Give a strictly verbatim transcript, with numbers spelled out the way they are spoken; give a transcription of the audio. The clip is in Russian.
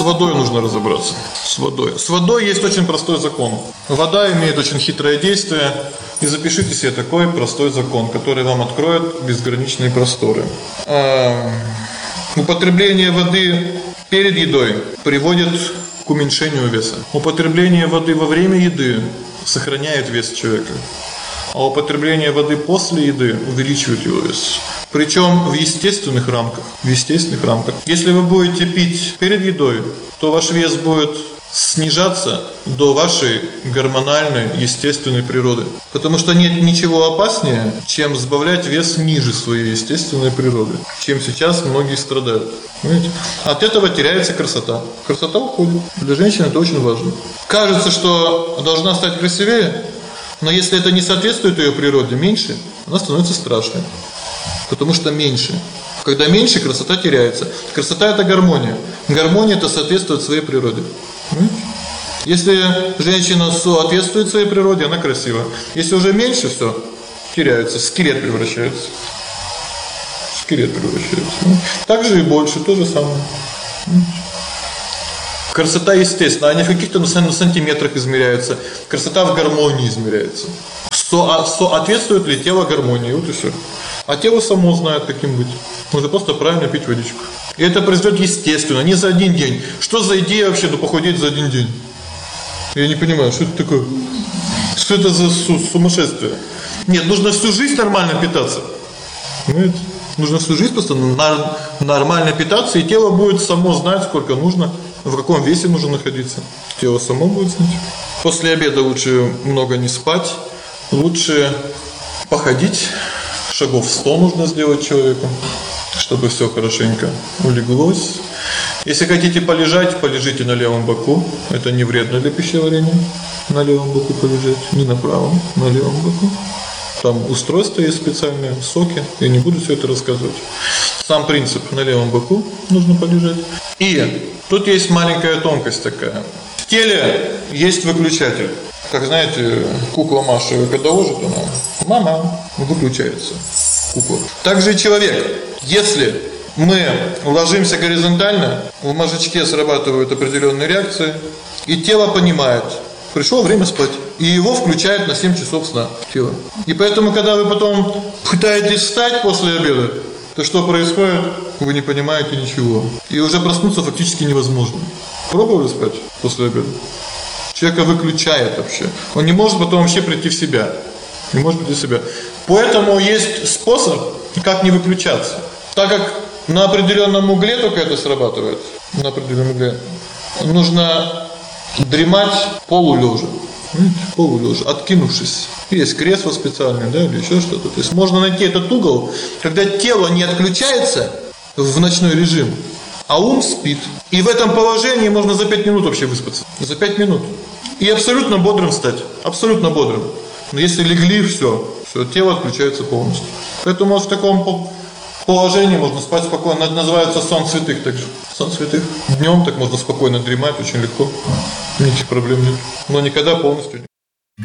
водой нужно разобраться. С водой. С водой есть очень простой закон. Вода имеет очень хитрое действие. И запишите себе такой простой закон, который вам откроет безграничные просторы. Употребление воды перед едой приводит к уменьшению веса. Употребление воды во время еды сохраняет вес человека. А употребление воды после еды увеличивает его вес. Причем в естественных рамках. В естественных рамках. Если вы будете пить перед едой, то ваш вес будет снижаться до вашей гормональной, естественной природы. Потому что нет ничего опаснее, чем сбавлять вес ниже своей естественной природы. Чем сейчас многие страдают. Понимаете? От этого теряется красота. Красота уходит. Для женщины это очень важно. Кажется, что должна стать красивее, но если это не соответствует ее природе, меньше, она становится страшной. Потому что меньше. Когда меньше, красота теряется. Красота – это гармония. Гармония – это соответствует своей природе. Если женщина соответствует своей природе, она красива. Если уже меньше, все, теряется, в скелет превращается. В скелет превращается. Так же и больше, то же самое. Красота естественна, она не в каких-то сантиметрах измеряется. Красота в гармонии измеряется. Со- соответствует ли тело гармонии, вот и все. А тело само знает, каким быть. Нужно просто правильно пить водичку. И это произойдет естественно, не за один день. Что за идея вообще, ну, похудеть за один день? Я не понимаю, что это такое? Что это за сумасшествие? Нет, нужно всю жизнь нормально питаться. Понимаете? Нужно всю жизнь просто нормально питаться, и тело будет само знать, сколько нужно, в каком весе нужно находиться. Тело само будет знать. После обеда лучше много не спать, лучше походить. Шагов сто нужно сделать человеку, чтобы все хорошенько улеглось. Если хотите полежать, полежите на левом боку. Это не вредно для пищеварения. На левом боку полежать, не на правом, на левом боку. Там устройства есть специальные, соки. Я не буду все это рассказывать. Сам принцип: на левом боку нужно полежать. И тут есть маленькая тонкость такая. В теле есть выключатель. Как знаете, кукла Маша, когда ложит, она мама, выключается кукла. Также и человек. Если мы ложимся горизонтально, в мозжечке срабатывают определенные реакции, и тело понимает, пришло время спать, и его включают на семь часов сна тело. И поэтому, когда вы потом пытаетесь встать после обеда, то что происходит? Вы не понимаете ничего. И уже проснуться фактически невозможно. Пробовали спать после обеда? Человека выключает вообще. Он не может потом вообще прийти в себя. Не может прийти в себя. Поэтому есть способ, как не выключаться. Так как на определенном угле только это срабатывает, на определенном угле, нужно дремать полулежа. Полулежа, откинувшись. Есть кресло специальное, да, или еще что-то. То есть можно найти этот угол, когда тело не отключается в ночной режим, а ум спит. И в этом положении можно за пять минут вообще выспаться. За пять минут. И абсолютно бодрым стать. Абсолютно бодрым. Но если легли, все. Все, тело отключается полностью. Поэтому в таком положении можно спать спокойно. Это называется сон святых также. Сон святых. Днем так можно спокойно дремать, очень легко. Никаких проблем нет. Но никогда полностью.